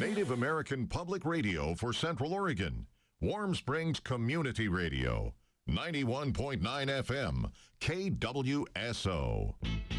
Native American Public Radio for Central Oregon. Warm Springs Community Radio. 91.9 FM. KWSO.